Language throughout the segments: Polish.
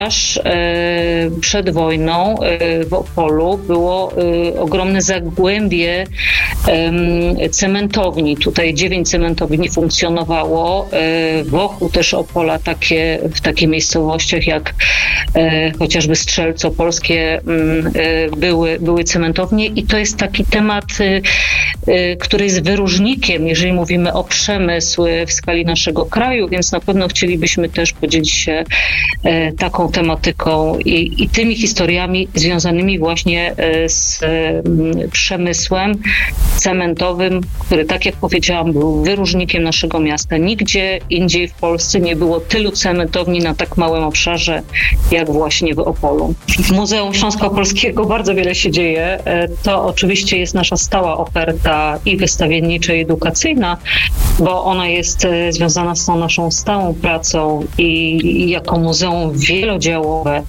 przed wojną w Opolu było ogromne zagłębie cementowni. Tutaj 9 cementowni funkcjonowało. Wokół też Opola w takich miejscowościach jak chociażby Strzelce Opolskie były cementownie i to jest taki temat, który jest wyróżnikiem, jeżeli mówimy o przemysł w skali naszego kraju, więc na pewno chcielibyśmy też podzielić się taką tematyką i tymi historiami związanymi właśnie z przemysłem cementowym, który, tak jak powiedziałam, był wyróżnikiem naszego miasta. Nigdzie indziej w Polsce nie było tylu cementowni na tak małym obszarze, jak właśnie w Opolu. W Muzeum Śląska Opolskiego bardzo wiele się dzieje. To oczywiście jest nasza stała oferta i wystawiennicza, i edukacyjna, bo ona jest związana z tą naszą stałą pracą i jako muzeum wielodziałowe,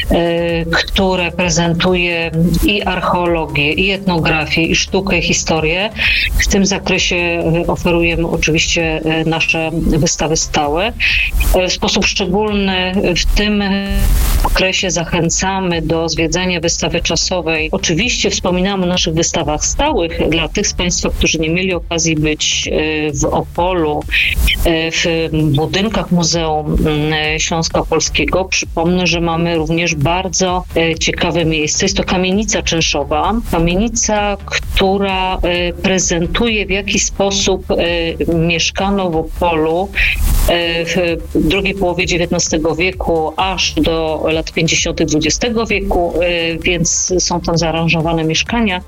które prezentuje i archeologię, i etnografię, i sztukę, i historię. W tym zakresie oferujemy oczywiście nasze wystawy stałe. W sposób szczególny w tym okresie zachęcamy do zwiedzania wystawy czasowej. Oczywiście wspominamy o naszych wystawach stałych. Dla tych z Państwa, którzy nie mieli okazji być w Opolu, w budynkach Muzeum Śląska Opolskiego, przypomnę, że mamy również bardzo ciekawe miejsce. Jest to kamienica czynszowa. Kamienica, która prezentuje, w jaki sposób mieszkano w Opolu w drugiej połowie XIX wieku aż do lat 50. XX wieku, więc są tam zaaranżowane mieszkania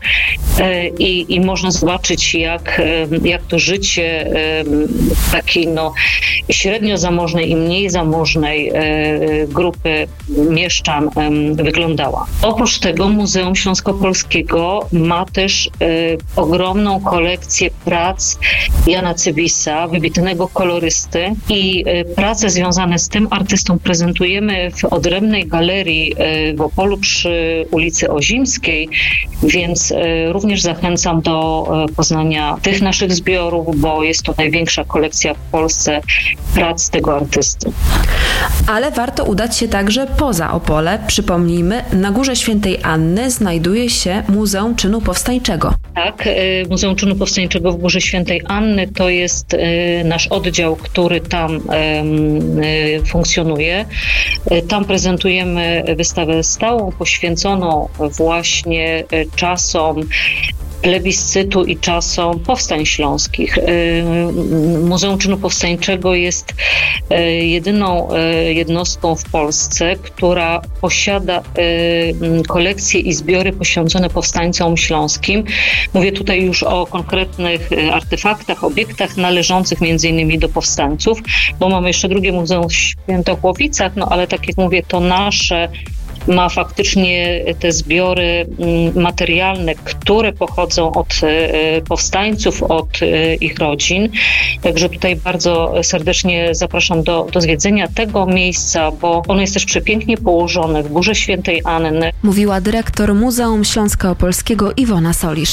i można zobaczyć, jak to życie takiej średnio zamożnej i mniej zamożnej grupy mieszczan wyglądała. Oprócz tego Muzeum Śląsko-Polskiego ma też ogromną kolekcję prac Jana Cybisa, wybitnego kolorysty, i prace związane z tym artystą prezentujemy w odrębnej galerii w Opolu przy ulicy Ozimskiej, więc również zachęcam do poznania tych naszych zbiorów, bo jest to największa kolekcja w Polsce prac tego artysty. Ale warto udać się także poza Opole. Przypomnijmy, na Górze Świętej Anny znajduje się Muzeum Czynu Powstańczego. Tak, Muzeum Czynu Powstańczego w Górze Świętej Anny to jest nasz oddział, który tam funkcjonuje. Tam prezentujemy wystawę stałą poświęconą właśnie czasom plebiscytu i czasom powstań śląskich. Muzeum Czynu Powstańczego jest jedyną jednostką w Polsce, która posiada kolekcje i zbiory poświęcone powstańcom śląskim. Mówię tutaj już o konkretnych artefaktach, obiektach należących między innymi do powstańców, bo mamy jeszcze drugie muzeum w Świętochłowicach, ale tak jak mówię, to nasze ma faktycznie te zbiory materialne, które pochodzą od powstańców, od ich rodzin. Także tutaj bardzo serdecznie zapraszam do zwiedzenia tego miejsca, bo ono jest też przepięknie położone w Górze Świętej Anny. Mówiła dyrektor Muzeum Śląska Opolskiego Iwona Solisz.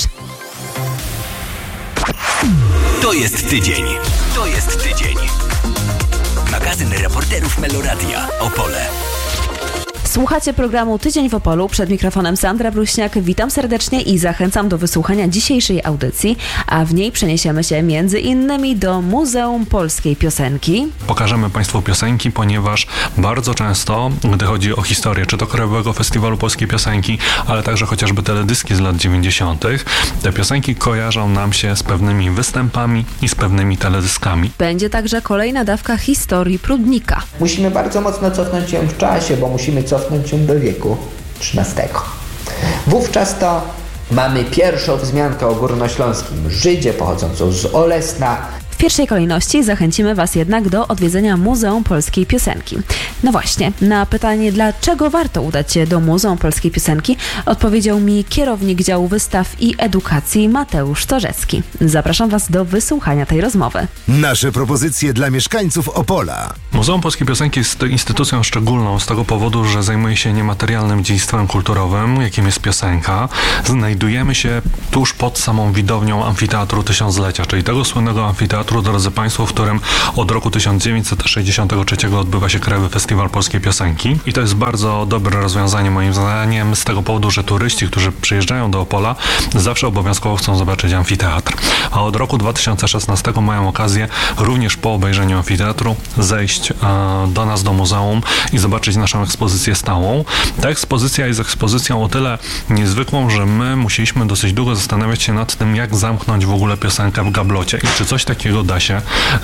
To jest tydzień. To jest tydzień. Magazyn reporterów Meloradia Opole. Słuchacie programu Tydzień w Opolu. Przed mikrofonem Sandra Bruśniak. Witam serdecznie i zachęcam do wysłuchania dzisiejszej audycji, a w niej przeniesiemy się między innymi do Muzeum Polskiej Piosenki. Pokażemy Państwu piosenki, ponieważ bardzo często, gdy chodzi o historię, czy to Krajowego Festiwalu Polskiej Piosenki, ale także chociażby teledyski z lat 90., te piosenki kojarzą nam się z pewnymi występami i z pewnymi teledyskami. Będzie także kolejna dawka historii Prudnika. Musimy bardzo mocno cofnąć się w czasie, bo musimy cofnąć się do wieku XIII. Wówczas to mamy pierwszą wzmiankę o górnośląskim Żydzie pochodzącą z Olesna. W pierwszej kolejności zachęcimy Was jednak do odwiedzenia Muzeum Polskiej Piosenki. No właśnie, na pytanie, dlaczego warto udać się do Muzeum Polskiej Piosenki, odpowiedział mi kierownik działu wystaw i edukacji Mateusz Torzecki. Zapraszam Was do wysłuchania tej rozmowy. Nasze propozycje dla mieszkańców Opola. Muzeum Polskiej Piosenki jest instytucją szczególną z tego powodu, że zajmuje się niematerialnym dziedzictwem kulturowym, jakim jest piosenka. Znajdujemy się tuż pod samą widownią Amfiteatru Tysiąclecia, czyli tego słynnego amfiteatru, Amfiteatru, drodzy Państwo, w którym od roku 1963 odbywa się Krajowy Festiwal Polskiej Piosenki. I to jest bardzo dobre rozwiązanie moim zdaniem z tego powodu, że turyści, którzy przyjeżdżają do Opola, zawsze obowiązkowo chcą zobaczyć amfiteatr. A od roku 2016 mają okazję również po obejrzeniu amfiteatru zejść do nas do muzeum i zobaczyć naszą ekspozycję stałą. Ta ekspozycja jest ekspozycją o tyle niezwykłą, że my musieliśmy dosyć długo zastanawiać się nad tym, jak zamknąć w ogóle piosenkę w gablocie i czy coś takiego da się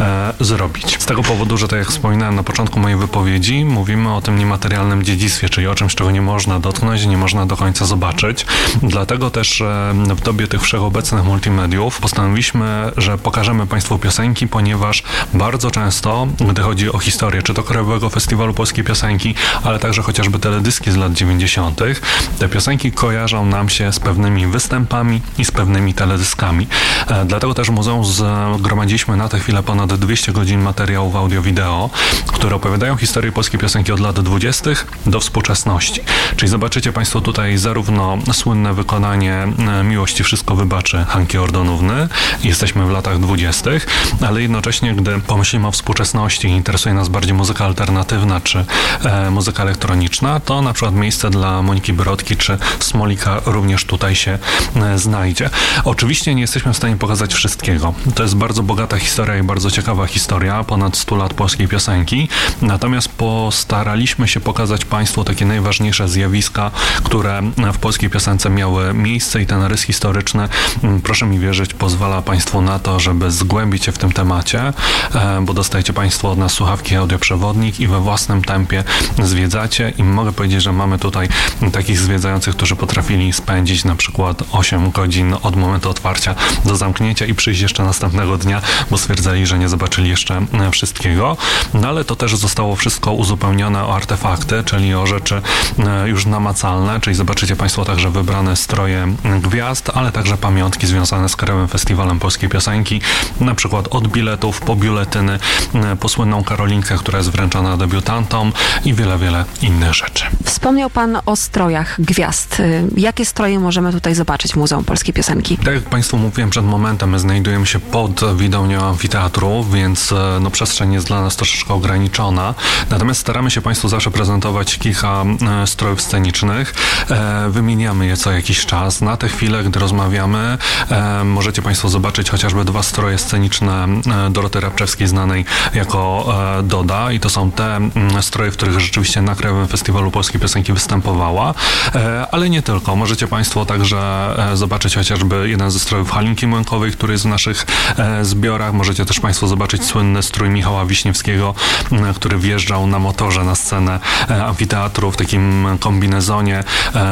zrobić. Z tego powodu, że tak jak wspominałem na początku mojej wypowiedzi, mówimy o tym niematerialnym dziedzictwie, czyli o czymś, czego nie można dotknąć, nie można do końca zobaczyć. Dlatego też w dobie tych wszechobecnych multimediów postanowiliśmy, że pokażemy Państwu piosenki, ponieważ bardzo często, gdy chodzi o historię, czy to Krajowego Festiwalu Polskiej Piosenki, ale także chociażby teledyski z lat 90., te piosenki kojarzą nam się z pewnymi występami i z pewnymi teledyskami. Dlatego też w muzeum zgromadziliśmy na tę chwilę ponad 200 godzin materiałów audio-wideo, które opowiadają historię polskiej piosenki od lat 20. do współczesności. Czyli zobaczycie Państwo tutaj zarówno słynne wykonanie Miłości wszystko wybaczy Hanki Ordonówny, jesteśmy w latach 20., ale jednocześnie, gdy pomyślimy o współczesności i interesuje nas bardziej muzyka alternatywna czy muzyka elektroniczna, to na przykład miejsce dla Moniki Brodki czy Smolika również tutaj się znajdzie. Oczywiście nie jesteśmy w stanie pokazać wszystkiego. To jest bardzo bogata historia i bardzo ciekawa historia, ponad 100 lat polskiej piosenki, natomiast postaraliśmy się pokazać Państwu takie najważniejsze zjawiska, które w polskiej piosence miały miejsce i ten rys historyczny, proszę mi wierzyć, pozwala Państwu na to, żeby zgłębić się w tym temacie, bo dostajecie Państwo od nas słuchawki, audioprzewodnik i we własnym tempie zwiedzacie i mogę powiedzieć, że mamy tutaj takich zwiedzających, którzy potrafili spędzić na przykład 8 godzin od momentu otwarcia do zamknięcia i przyjść jeszcze następnego dnia, bo stwierdzali, że nie zobaczyli jeszcze wszystkiego. No ale to też zostało wszystko uzupełnione o artefakty, czyli o rzeczy już namacalne, czyli zobaczycie Państwo także wybrane stroje gwiazd, ale także pamiątki związane z Krajowym Festiwalem Polskiej Piosenki, na przykład od biletów po biuletyny, po słynną Karolinkę, która jest wręczana debiutantom i wiele, wiele innych rzeczy. Wspomniał Pan o strojach gwiazd. Jakie stroje możemy tutaj zobaczyć w Muzeum Polskiej Piosenki? Tak jak Państwu mówiłem przed momentem, my znajdujemy się pod widownią amfiteatru, więc przestrzeń jest dla nas troszeczkę ograniczona. Natomiast staramy się Państwu zawsze prezentować kilka strojów scenicznych. Wymieniamy je co jakiś czas. Na tę chwilę, gdy rozmawiamy, możecie Państwo zobaczyć chociażby 2 stroje sceniczne Doroty Rabczewskiej, znanej jako Doda, i to są te stroje, w których rzeczywiście na Krajowym Festiwalu Polskiej Piosenki występowała, ale nie tylko. Możecie Państwo także zobaczyć chociażby jeden ze strojów Halinki Młynkowej, który jest w naszych zbiorach. Możecie też Państwo zobaczyć słynny strój Michała Wiśniewskiego, który wjeżdżał na motorze na scenę amfiteatru w takim kombinezonie,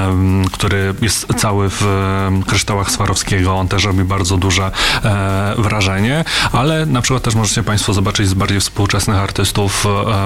który jest cały w kryształach Swarowskiego. On też robi bardzo duże wrażenie, ale na przykład też możecie Państwo zobaczyć z bardziej współczesnych artystów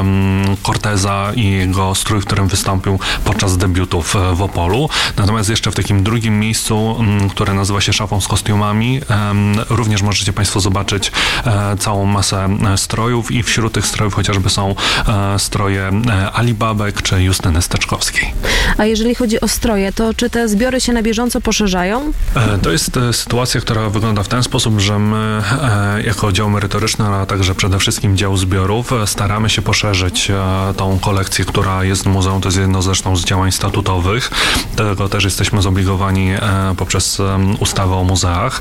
Corteza i jego strój, w którym wystąpił podczas debiutów w Opolu. Natomiast jeszcze w takim drugim miejscu, które nazywa się Szafą z kostiumami, również możecie Państwo zobaczyć całą masę strojów i wśród tych strojów chociażby są stroje Ali Babek czy Justyny Steczkowskiej. A jeżeli chodzi o stroje, to czy te zbiory się na bieżąco poszerzają? To jest sytuacja, która wygląda w ten sposób, że my jako dział merytoryczny, a także przede wszystkim dział zbiorów staramy się poszerzyć tą kolekcję, która jest w muzeum. To jest jedno zresztą z działań statutowych. Dlatego też jesteśmy zobligowani poprzez ustawę o muzeach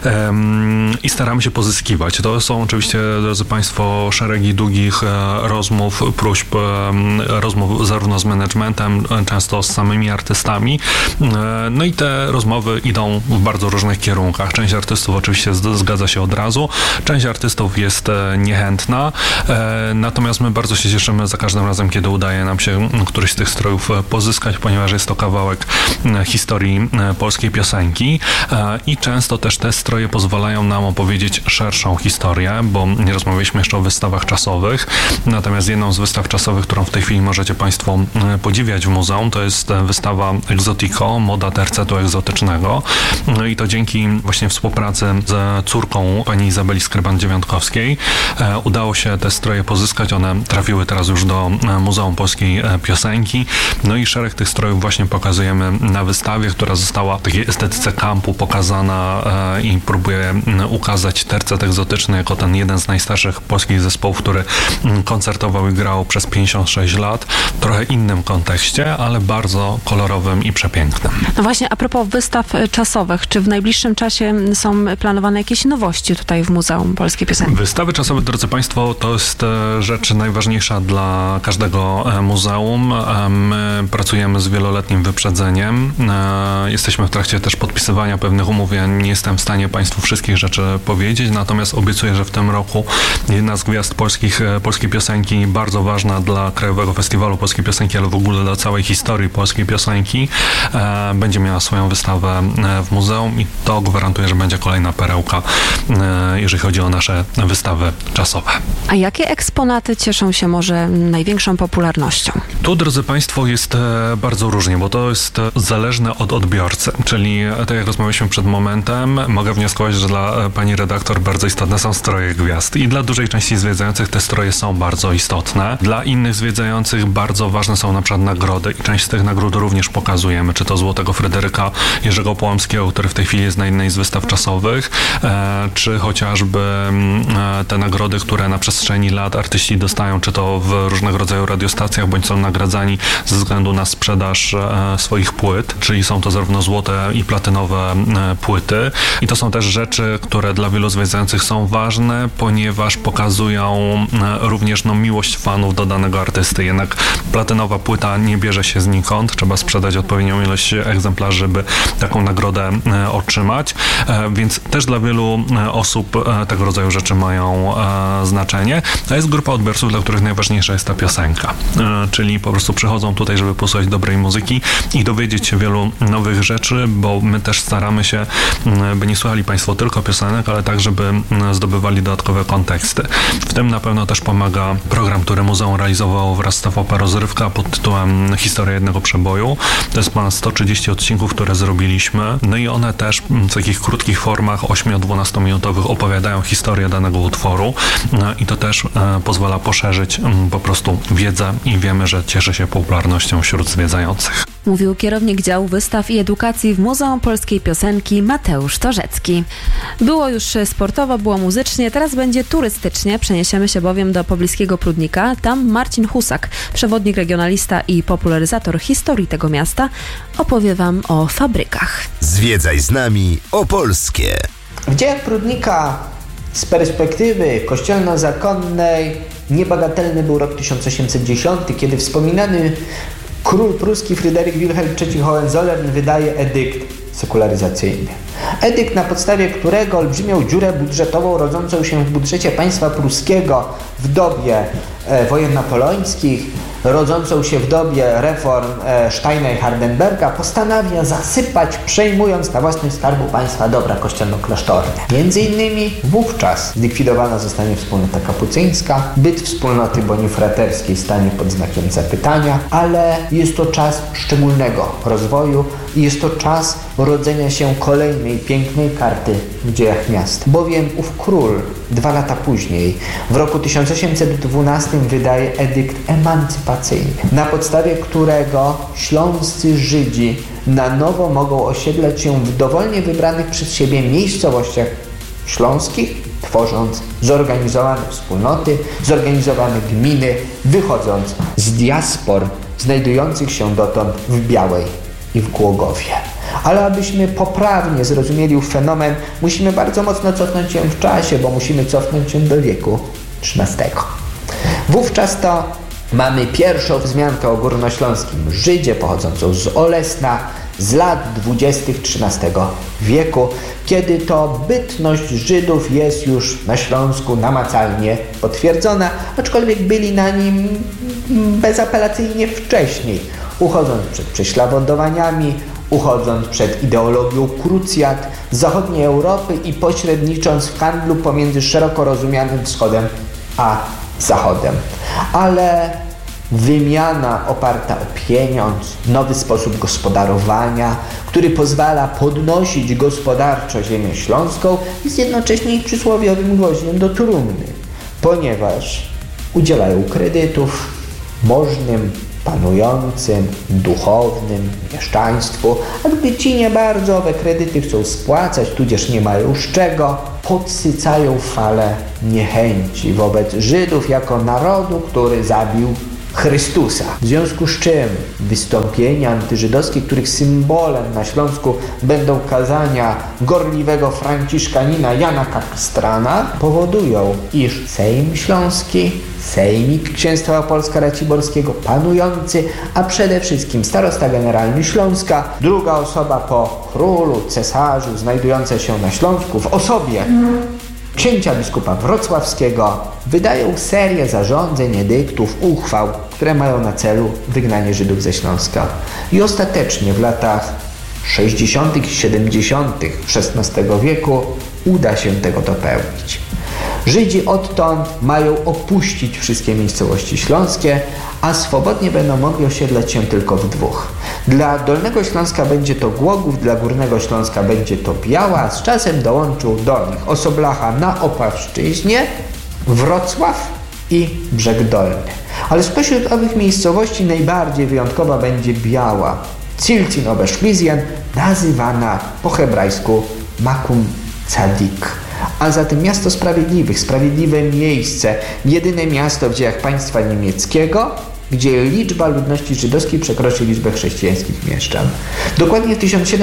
i staramy się pozyskiwać. To są oczywiście, drodzy Państwo, szeregi długich rozmów, próśb, rozmów zarówno z managementem, często z samymi artystami. No i te rozmowy idą w bardzo różnych kierunkach. Część artystów oczywiście zgadza się od razu, część artystów jest niechętna, natomiast my bardzo się cieszymy za każdym razem, kiedy udaje nam się któryś z tych strojów pozyskać, ponieważ jest to kawałek historii polskiej piosenki i często też te stroje pozwalają nam opowiedzieć szerszą historię, bo nie rozmawialiśmy jeszcze o wystawach czasowych, natomiast jedną z wystaw czasowych, którą w tej chwili możecie Państwo podziwiać w muzeum, to jest wystawa Exotico, moda tercetu egzotycznego. No i to dzięki właśnie współpracy z córką pani Izabeli Skryban-Dziewiątkowskiej udało się te stroje pozyskać. One trafiły teraz już do Muzeum Polskiej Piosenki. No i szereg tych strojów właśnie pokazujemy na wystawie, która została w takiej estetyce kampu pokazana i próbuje ukazać tercet egzotyczny, jako ten jeden z najstarszych polskich zespołów, który koncertował i grał przez 56 lat. W trochę innym kontekście, ale bardzo kolorowym i przepięknym. No właśnie, a propos wystaw czasowych, czy w najbliższym czasie są planowane jakieś nowości tutaj w Muzeum Polskiej Piosenki? Wystawy czasowe, drodzy Państwo, to jest rzecz najważniejsza dla każdego muzeum. My pracujemy z wieloletnim wyprzedzeniem. Jesteśmy w trakcie też podpisywania pewnych umów. Ja nie jestem w stanie Państwu wszystkich rzeczy powiedzieć, natomiast obiecuję, że w tym roku jedna z gwiazd polskiej piosenki, bardzo ważna dla Krajowego Festiwalu Polskiej Piosenki, ale w ogóle dla całej historii polskiej piosenki, będzie miała swoją wystawę w muzeum i to gwarantuje, że będzie kolejna perełka, jeżeli chodzi o nasze wystawy czasowe. A jakie eksponaty cieszą się może największą popularnością? Tu, drodzy Państwo, jest bardzo różnie, bo to jest zależne od odbiorcy, czyli tak jak rozmawialiśmy przed momentem, mogę wnioskować, że dla pani redaktor bardzo istotne są stroje gwiazd i dla dużej części zwiedzających te stroje są bardzo istotne. Dla innych zwiedzających bardzo ważne są na przykład nagrody i część z tych nagród również pokazujemy, czy to Złotego Fryderyka Jerzego Połamskiego, który w tej chwili jest na jednej z wystaw czasowych, czy chociażby te nagrody, które na przestrzeni lat artyści dostają, czy to w różnego rodzaju radiostacjach, bądź są nagradzani ze względu na sprzedaż swoich płyt, czyli są to zarówno złote i platynowe płyty. I to są też rzeczy, które dla wielu zwiedzających są ważne, ponieważ pokazują również miłość fanów do danego artysty. Jednak platynowa płyta nie bierze się znikąd, trzeba sprzedać odpowiednią ilość egzemplarzy, żeby taką nagrodę otrzymać, więc też dla wielu osób tego rodzaju rzeczy mają znaczenie. A jest grupa odbiorców, dla których najważniejsza jest ta piosenka, czyli po prostu przychodzą tutaj, żeby posłuchać dobrej muzyki i dowiedzieć się wielu nowych rzeczy, bo my też staramy się, by nie słuchali Państwo tylko piosenek, ale tak, żeby zdobywali dodatkowe konteksty. W tym na pewno też pomaga program, który muzeum realizowało wraz z TVP Rozrywka pod tytułem Historia jednego przeboju. To jest ponad 130 odcinków, które zrobiliśmy. No i one też w takich krótkich formach 8-12 minutowych opowiadają historię danego utworu i to też pozwala poszerzyć po prostu wiedzę i wiemy, że cieszy się popularnością wśród zwiedzających. Mówił kierownik działu wystaw i edukacji w Muzeum Polskiej Piosenki Mateusz Torzecki. Było już sportowo, było muzycznie, teraz będzie turystycznie. Przeniesiemy się bowiem do pobliskiego Prudnika. Tam Marcin Husak, przewodnik, regionalista i popularyzator historii tego miasta, opowie Wam o fabrykach. Zwiedzaj z nami Opolskie. W dziejach Prudnika z perspektywy kościelno-zakonnej niebagatelny był rok 1810, kiedy wspominany król pruski Fryderyk Wilhelm III Hohenzollern wydaje edykt sekularyzacyjny. Edykt, na podstawie którego olbrzymią dziurę budżetową rodzącą się w budżecie państwa pruskiego w dobie wojen napoleońskich, rodzącą się w dobie reform Steina i Hardenberga, postanawia zasypać, przejmując na własność Skarbu Państwa dobra kościelno-klasztorne. Między innymi wówczas zlikwidowana zostanie wspólnota kapucyńska, byt wspólnoty bonifraterskiej stanie pod znakiem zapytania, ale jest to czas szczególnego rozwoju i jest to czas rodzenia się kolejnej pięknej karty w dziejach miasta. Bowiem ów król 2 lata później, w roku 1812 wydaje edykt emancypacyjny, na podstawie którego śląscy Żydzi na nowo mogą osiedlać się w dowolnie wybranych przez siebie miejscowościach śląskich, tworząc zorganizowane wspólnoty, zorganizowane gminy, wychodząc z diaspor znajdujących się dotąd w Białej i w Głogowie. Ale abyśmy poprawnie zrozumieli fenomen, musimy bardzo mocno cofnąć się w czasie, bo musimy cofnąć się do wieku XIII. Wówczas to mamy pierwszą wzmiankę o górnośląskim Żydzie pochodzącą z Olesna z lat 20. XIII wieku, kiedy to bytność Żydów jest już na Śląsku namacalnie potwierdzona, aczkolwiek byli na nim bezapelacyjnie wcześniej, uchodząc przed prześladowaniami, uchodząc przed ideologią krucjat z zachodniej Europy i pośrednicząc w handlu pomiędzy szeroko rozumianym wschodem a zachodem. Ale wymiana oparta o pieniądz, nowy sposób gospodarowania, który pozwala podnosić gospodarczo ziemię śląską, jest jednocześnie ich przysłowiowym gwoździem do trumny, ponieważ udzielają kredytów możnym panującym, duchownym, mieszczaństwu, a gdy ci nie bardzo owe kredyty chcą spłacać, tudzież nie mają z czego, podsycają falę niechęci wobec Żydów jako narodu, który zabił Chrystusa. W związku z czym wystąpienia antyżydowskie, których symbolem na Śląsku będą kazania gorliwego franciszkanina Jana Kapistrana, powodują, iż Sejm Śląski, Sejmik Księstwa Opolska-Raciborskiego, panujący, a przede wszystkim starosta generalny Śląska, druga osoba po królu, cesarzu, znajdująca się na Śląsku w osobie księcia biskupa wrocławskiego, wydają serię zarządzeń, edyktów, uchwał, które mają na celu wygnanie Żydów ze Śląska. I ostatecznie w latach 60. i 70. XVI wieku uda się tego dopełnić. Żydzi odtąd mają opuścić wszystkie miejscowości śląskie, a swobodnie będą mogli osiedlać się tylko w dwóch. Dla Dolnego Śląska będzie to Głogów, dla Górnego Śląska będzie to Biała, a z czasem dołączył do nich Osoblacha na Opawszczyźnie, Wrocław i Brzeg Dolny. Ale spośród owych miejscowości najbardziej wyjątkowa będzie Biała, Cilcin Obeszlizjan, nazywana po hebrajsku Makum Tzadik. A zatem miasto sprawiedliwych, sprawiedliwe miejsce, jedyne miasto w dziejach państwa niemieckiego, gdzie liczba ludności żydowskiej przekroczy liczbę chrześcijańskich mieszczan. Dokładnie w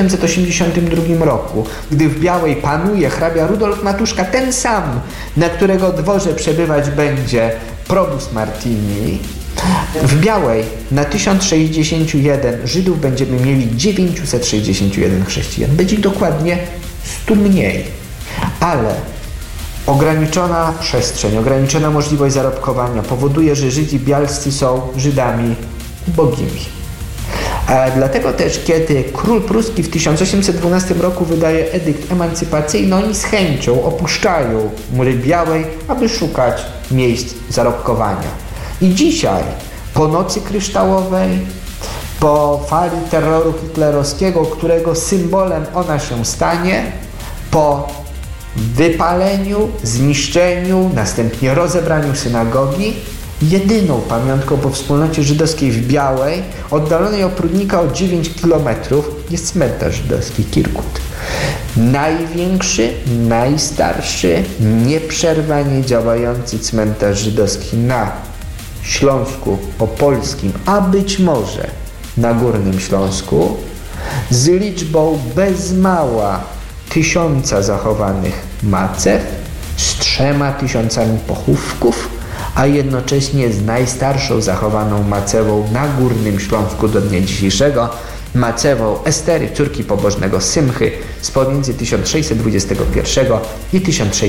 1782 roku, gdy w Białej panuje hrabia Rudolf Matuszka, ten sam, na którego dworze przebywać będzie probus Martini, w Białej na 1061 Żydów będziemy mieli 961 chrześcijan. Będzie dokładnie 100 mniej. Ale ograniczona przestrzeń, ograniczona możliwość zarobkowania powoduje, że Żydzi bialscy są Żydami ubogimi. Dlatego też, kiedy król pruski w 1812 roku wydaje edykt emancypacyjny, oni z chęcią opuszczają mury Białej, aby szukać miejsc zarobkowania. I dzisiaj, po nocy kryształowej, po fali terroru hitlerowskiego, którego symbolem ona się stanie, po wypaleniu, zniszczeniu, następnie rozebraniu synagogi, jedyną pamiątką po wspólnocie żydowskiej w Białej, oddalonej od Prudnika o 9 km, jest cmentarz żydowski Kirkut. Największy, najstarszy, nieprzerwanie działający cmentarz żydowski na Śląsku Opolskim, a być może na Górnym Śląsku, z liczbą bez mała 1000 zachowanych macew, z 3000 pochówków, a jednocześnie z najstarszą zachowaną macewą na Górnym Śląsku do dnia dzisiejszego, macewą Estery, córki pobożnego Symchy, z pomiędzy 1621 i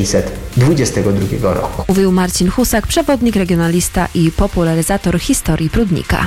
1622 roku. Mówił Marcin Husak, przewodnik, regionalista i popularyzator historii Prudnika.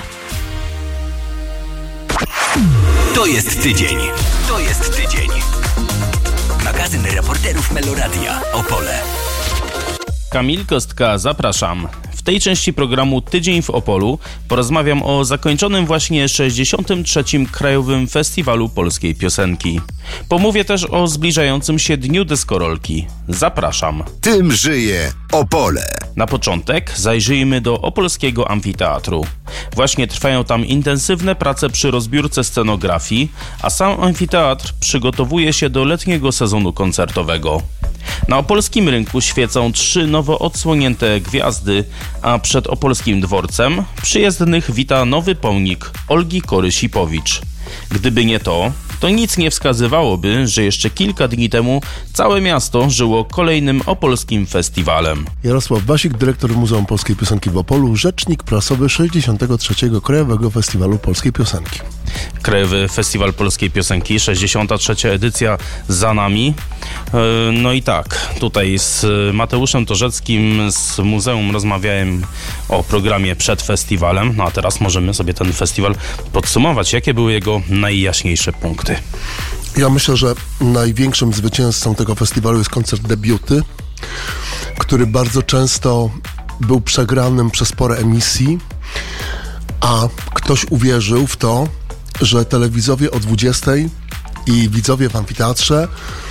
To jest tydzień. To jest tydzień. Magazyn reporterów Meloradia Opole. Kamil Kostka, zapraszam. W tej części programu Tydzień w Opolu porozmawiam o zakończonym właśnie 63. Krajowym Festiwalu Polskiej Piosenki. Pomówię też o zbliżającym się Dniu Deskorolki. Zapraszam. Tym żyje Opole. Na początek zajrzyjmy do Opolskiego Amfiteatru. Właśnie trwają tam intensywne prace przy rozbiórce scenografii, a sam amfiteatr przygotowuje się do letniego sezonu koncertowego. Na opolskim rynku świecą 3 nowo odsłonięte gwiazdy, a przed opolskim dworcem przyjezdnych wita nowy pomnik Olgi Kory-Sipowicz. Gdyby nie to nic nie wskazywałoby, że jeszcze kilka dni temu całe miasto żyło kolejnym opolskim festiwalem. Jarosław Basik, dyrektor Muzeum Polskiej Piosenki w Opolu, rzecznik prasowy 63. Krajowego Festiwalu Polskiej Piosenki. Krajowy Festiwal Polskiej Piosenki, 63. edycja za nami. No i tak, tutaj z Mateuszem Torzeckim z muzeum rozmawiałem o programie przed festiwalem, no a teraz możemy sobie ten festiwal podsumować. Jakie były jego najjaśniejsze punkty? Ja myślę, że największym zwycięzcą tego festiwalu jest koncert Debiuty, który bardzo często był przegranym przez porę emisji, a ktoś uwierzył w to, że telewizowie o 20 i widzowie w amfiteatrze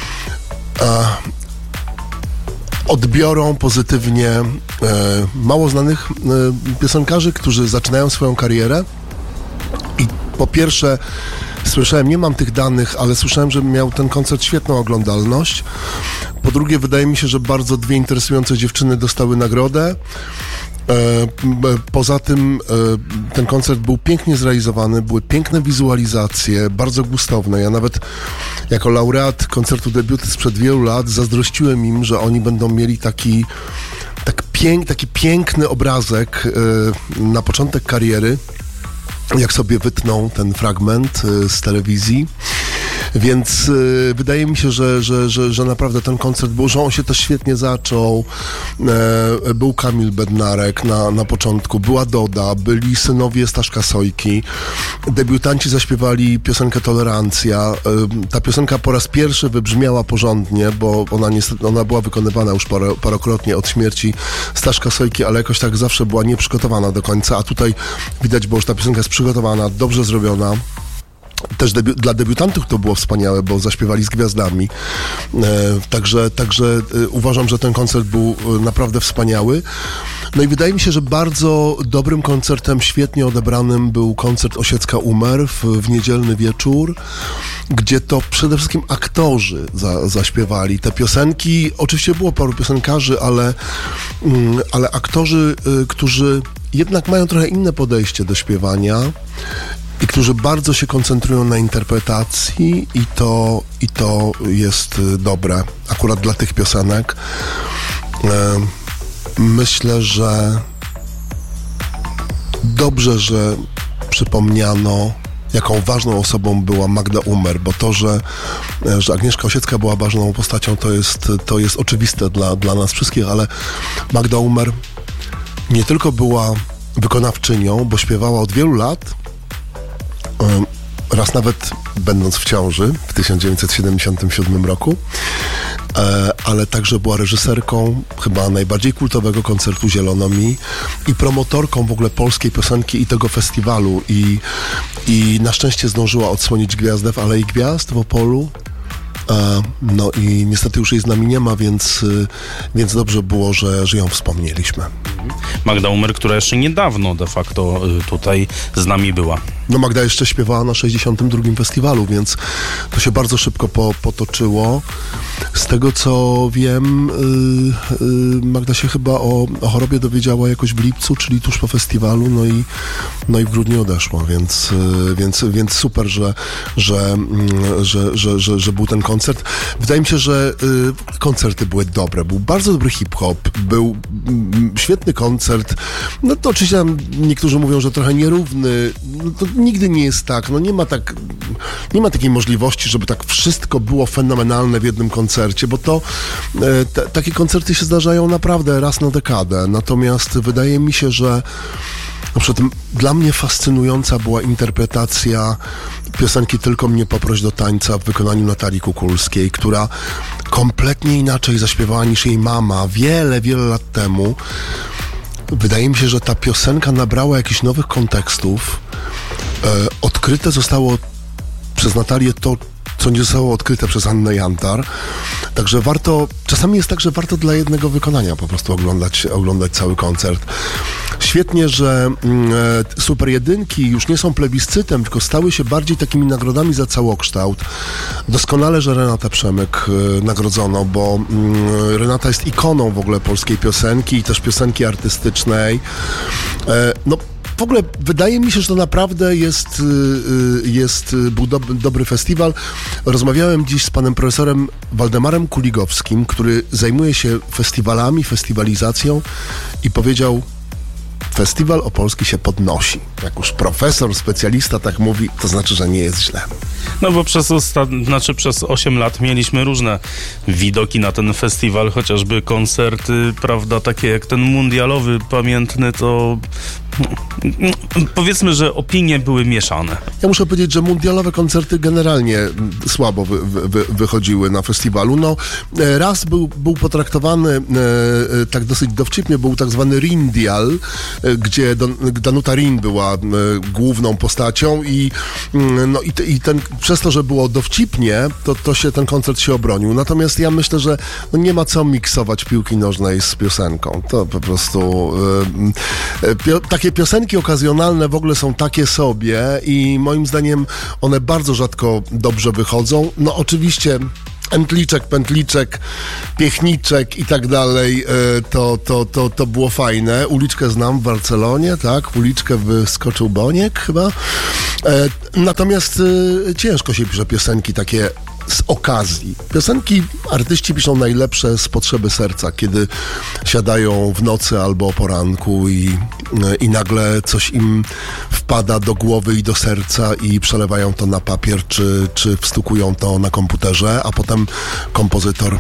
odbiorą pozytywnie mało znanych piosenkarzy, którzy zaczynają swoją karierę pierwsze słyszałem, nie mam tych danych, ale słyszałem, że miał ten koncert świetną oglądalność. Po drugie, wydaje mi się, że bardzo dwie interesujące dziewczyny dostały nagrodę. Poza tym ten koncert był pięknie zrealizowany, były piękne wizualizacje, bardzo gustowne. Ja nawet jako laureat koncertu debiuty sprzed wielu lat zazdrościłem im, że oni będą mieli taki piękny obrazek na początek kariery, jak sobie wytną ten fragment z telewizji. Więc wydaje mi się, że naprawdę ten koncert był, że on się też świetnie zaczął. Był Kamil Bednarek na początku, była Doda, byli synowie Staszka Sojki. Debiutanci zaśpiewali piosenkę Tolerancja. Ta piosenka po raz pierwszy wybrzmiała porządnie, bo ona była wykonywana już parokrotnie od śmierci Staszka Sojki, ale jakoś tak zawsze była nieprzygotowana do końca, a tutaj widać było, że ta piosenka jest przygotowana, dobrze zrobiona. Też dla debiutantów to było wspaniałe, bo zaśpiewali z gwiazdami. Także uważam, że ten koncert był naprawdę wspaniały. No i wydaje mi się, że bardzo dobrym koncertem, świetnie odebranym był koncert Osiecka Umer w niedzielny wieczór, gdzie to przede wszystkim aktorzy zaśpiewali te piosenki. Oczywiście było paru piosenkarzy, ale aktorzy, którzy jednak mają trochę inne podejście do śpiewania i którzy bardzo się koncentrują na interpretacji i to jest dobre akurat dla tych piosenek. Myślę, że dobrze, że przypomniano, jaką ważną osobą była Magda Umer, bo to, że Agnieszka Osiecka była ważną postacią, to jest oczywiste dla nas wszystkich, ale Magda Umer nie tylko była wykonawczynią, bo śpiewała od wielu lat, raz nawet będąc w ciąży w 1977 roku, ale także była reżyserką chyba najbardziej kultowego koncertu Zielono Mi i promotorką w ogóle polskiej piosenki i tego festiwalu i na szczęście zdążyła odsłonić gwiazdę w Alei Gwiazd w Opolu. No i niestety już jej z nami nie ma, więc dobrze było, że ją wspomnieliśmy. Magda Umer, która jeszcze niedawno de facto tutaj z nami była. No Magda jeszcze śpiewała na 62. festiwalu, więc to się bardzo szybko potoczyło. Z tego co wiem, Magda się chyba o chorobie dowiedziała jakoś w lipcu, czyli tuż po festiwalu, no i w grudniu odeszła, więc super, że był ten koncert. Wydaje mi się, że koncerty były dobre, był bardzo dobry hip-hop, był świetny koncert. No to oczywiście tam niektórzy mówią, że trochę nierówny. No to nigdy nie jest tak. No nie ma takiej możliwości, żeby tak wszystko było fenomenalne w jednym koncercie, bo to takie koncerty się zdarzają naprawdę raz na dekadę. Natomiast wydaje mi się, że na przykład dla mnie fascynująca była interpretacja piosenki Tylko mnie poproś do tańca w wykonaniu Natalii Kukulskiej, która kompletnie inaczej zaśpiewała niż jej mama wiele, wiele lat temu. Wydaje mi się, że ta piosenka nabrała jakichś nowych kontekstów. Odkryte zostało przez Natalię to, co nie zostało odkryte przez Annę Jantar. Także czasami jest tak, że warto dla jednego wykonania po prostu oglądać cały koncert. Świetnie, że Super Jedynki już nie są plebiscytem, tylko stały się bardziej takimi nagrodami za całokształt. Doskonale, że Renatę Przemyk nagrodzono, bo Renata jest ikoną w ogóle polskiej piosenki i też piosenki artystycznej. W ogóle wydaje mi się, że to naprawdę był dobry festiwal. Rozmawiałem dziś z panem profesorem Waldemarem Kuligowskim, który zajmuje się festiwalami, festiwalizacją i powiedział: Festiwal Opolski się podnosi. Jak już profesor, specjalista tak mówi, to znaczy, że nie jest źle. No bo przez 8 lat mieliśmy różne widoki na ten festiwal, chociażby koncerty, prawda, takie jak ten mundialowy, pamiętny, to powiedzmy, że opinie były mieszane. Ja muszę powiedzieć, że mundialowe koncerty generalnie słabo wychodziły na festiwalu. No, raz był potraktowany tak dosyć dowcipnie, był tak zwany Rindial, gdzie Danuta Rin była główną postacią i przez to, że było dowcipnie, to się ten koncert się obronił. Natomiast ja myślę, że nie ma co miksować piłki nożnej z piosenką. To po prostu takie Takie piosenki okazjonalne w ogóle są takie sobie i moim zdaniem one bardzo rzadko dobrze wychodzą. No oczywiście Entliczek, pętliczek, piechniczek i tak dalej, to było fajne. Uliczkę znam w Barcelonie, tak? Uliczkę wyskoczył Boniek chyba. Natomiast ciężko się pisze piosenki takie z okazji. Piosenki artyści piszą najlepsze z potrzeby serca, kiedy siadają w nocy albo o poranku i nagle coś im wpada do głowy i do serca i przelewają to na papier, czy wstukują to na komputerze, a potem kompozytor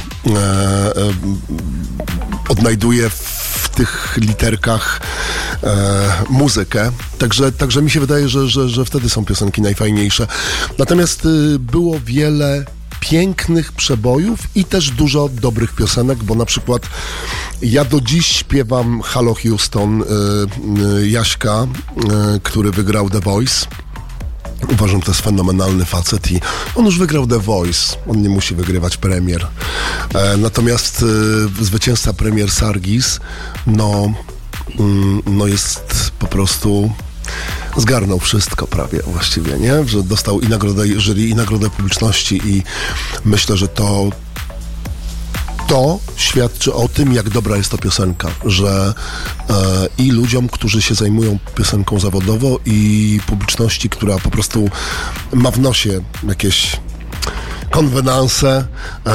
odnajduje w tych literkach muzykę. Także mi się wydaje, że wtedy są piosenki najfajniejsze. Natomiast było wiele pięknych przebojów i też dużo dobrych piosenek, bo na przykład ja do dziś śpiewam Halo Houston Jaśka, który wygrał The Voice. Uważam, że to jest fenomenalny facet i on już wygrał The Voice. On nie musi wygrywać premier. Natomiast zwycięzca premier Sargis, no jest po prostu... Zgarnął wszystko prawie właściwie, nie? Że dostał i nagrodę jury, i nagrodę publiczności i myślę, że to świadczy o tym, jak dobra jest to piosenka, że i ludziom, którzy się zajmują piosenką zawodowo i publiczności, która po prostu ma w nosie jakieś konwenanse